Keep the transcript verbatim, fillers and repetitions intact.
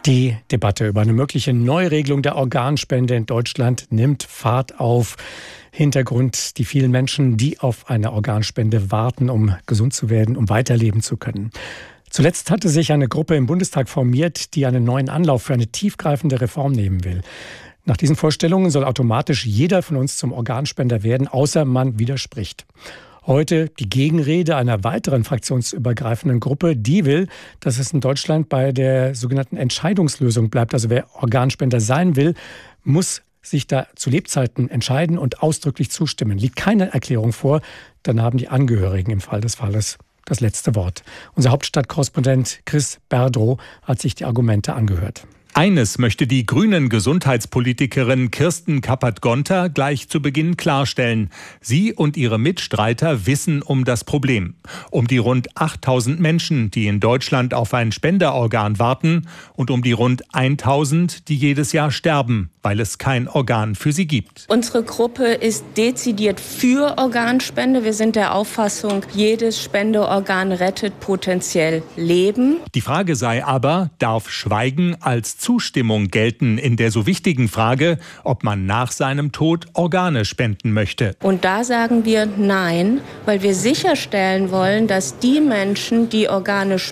Die Debatte über eine mögliche Neuregelung der Organspende in Deutschland nimmt Fahrt auf. Hintergrund die vielen Menschen, die auf eine Organspende warten, um gesund zu werden, um weiterleben zu können. Zuletzt hatte sich eine Gruppe im Bundestag formiert, die einen neuen Anlauf für eine tiefgreifende Reform nehmen will. Nach diesen Vorstellungen soll automatisch jeder von uns zum Organspender werden, außer man widerspricht. Heute die Gegenrede einer weiteren fraktionsübergreifenden Gruppe, die will, dass es in Deutschland bei der sogenannten Entscheidungslösung bleibt. Also wer Organspender sein will, muss sich da zu Lebzeiten entscheiden und ausdrücklich zustimmen. Liegt keine Erklärung vor, dann haben die Angehörigen im Fall des Falles das letzte Wort. Unser Hauptstadtkorrespondent Chris Berdrow hat sich die Argumente angehört. Eines möchte die grünen Gesundheitspolitikerin Kirsten Kappert-Gonter gleich zu Beginn klarstellen. Sie und ihre Mitstreiter wissen um das Problem. Um die rund achttausend Menschen, die in Deutschland auf ein Spenderorgan warten und um die rund tausend, die jedes Jahr sterben, weil es kein Organ für sie gibt. Unsere Gruppe ist dezidiert für Organspende. Wir sind der Auffassung, jedes Spendeorgan rettet potenziell Leben. Die Frage sei aber, darf Schweigen als Zustimmung gelten in der so wichtigen Frage, ob man nach seinem Tod Organe spenden möchte? Und da sagen wir nein, weil wir sicherstellen wollen, dass die Menschen, die Organe spenden,